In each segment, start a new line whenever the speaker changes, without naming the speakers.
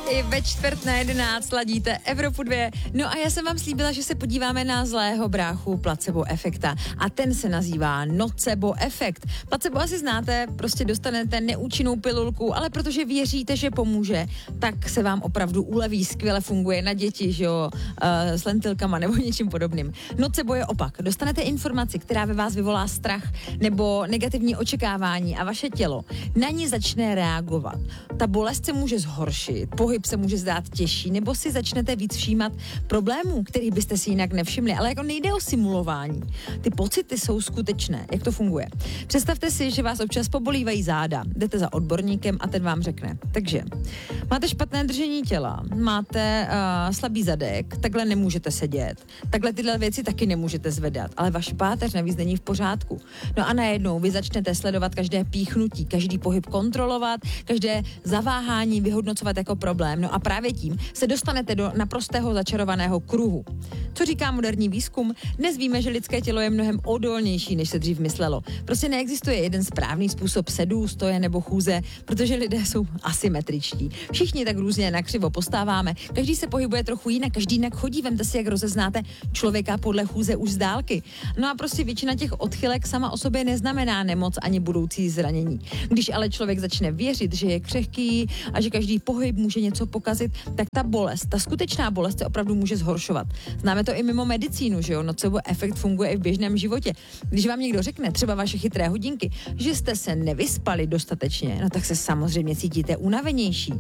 I ve 10:45 ladíte Evropu 2. No a já jsem vám slíbila, že se podíváme na zlého bráchu placebo efekta. A ten se nazývá nocebo efekt. Placebo asi znáte, prostě dostanete neúčinnou pilulku, ale protože věříte, že pomůže, tak se vám opravdu uleví, skvěle funguje na děti, že jo, s lentilkama nebo něčím podobným. Nocebo je opak. Dostanete informaci, která ve vás vyvolá strach nebo negativní očekávání a vaše tělo na ní začne reagovat. Ta bolest se může zhoršit, pohyb se může zdát těžší, nebo si začnete víc všímat problémů, který byste si jinak nevšimli, ale jako nejde o simulování. Ty pocity jsou skutečné. Jak to funguje? Představte si, že vás občas pobolívají záda. Jdete za odborníkem a ten vám řekne. Takže máte špatné držení těla, máte slabý zadek, takhle nemůžete sedět, takhle tyhle věci taky nemůžete zvedat, ale vaš páteř navíc není v pořádku. No a najednou vy začnete sledovat každé píchnutí, každý pohyb kontrolovat, každé zaváhání vyhodnocovat jako problém. No a právě tím se dostanete do naprostého začarovaného kruhu. Co říká moderní výzkum? Dnes víme, že lidské tělo je mnohem odolnější, než se dřív myslelo. Prostě neexistuje jeden správný způsob sedu, stoje nebo chůze, protože lidé jsou asymetričtí. Všichni tak různě nakřivo postáváme. Každý se pohybuje trochu jinak, každý jinak chodí. Vemte si, jak rozeznáte člověka podle chůze už z dálky. No a prostě většina těch odchylek sama o sobě neznamená nemoc ani budoucí zranění. Když ale člověk začne věřit, že je křehký a že každý pohyb může něco pokazit, tak ta bolest, ta skutečná bolest se opravdu může zhoršovat. Známe to i mimo medicínu, že jo? Nocebo efekt funguje i v běžném životě. Když vám někdo řekne, třeba vaše chytré hodinky, že jste se nevyspali dostatečně, no tak se samozřejmě cítíte unavenější.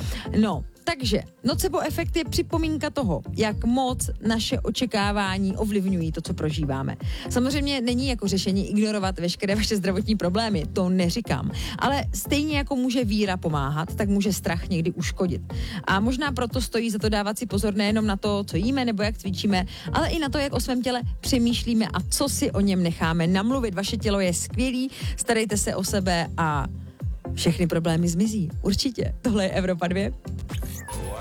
No, takže nocebo efekt je připomínka toho, jak moc naše očekávání ovlivňují to, co prožíváme. Samozřejmě není jako řešení ignorovat veškeré vaše zdravotní problémy, to neříkám. Ale stejně jako může víra pomáhat, tak může strach někdy uškodit. A možná proto stojí za to dávat si pozor nejenom na to, co jíme nebo jak cvičíme, ale i na to, jak o svém těle přemýšlíme a co si o něm necháme namluvit. Vaše tělo je skvělý, starejte se o sebe a všechny problémy zmizí. Určitě. Tohle je Evropa 2.